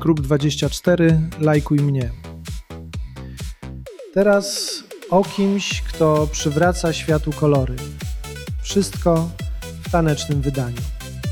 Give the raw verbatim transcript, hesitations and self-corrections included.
Kruk dwadzieścia cztery, lajkuj mnie. Teraz o kimś, kto przywraca światu kolory. Wszystko w tanecznym wydaniu.